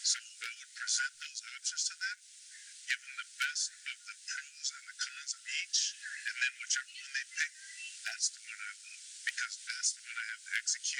So I would present those options to them, give them the best of the pros and the cons of each, and then whichever one they pick, that's the one I love because that's the one I have to execute.